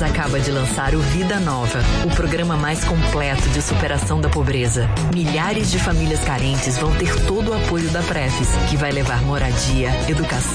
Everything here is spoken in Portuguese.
acaba de lançar o Vida Nova, o programa mais completo de superação da pobreza. Milhares de famílias carentes vão ter todo o apoio da Prefis, que vai levar moradia, educação